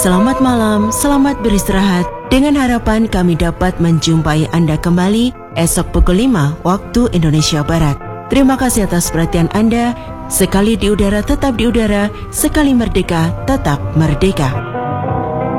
Selamat malam, selamat beristirahat. Dengan harapan kami dapat menjumpai Anda kembali esok pukul 5 waktu Indonesia Barat. Terima kasih atas perhatian Anda. Sekali di udara tetap di udara, sekali merdeka tetap merdeka.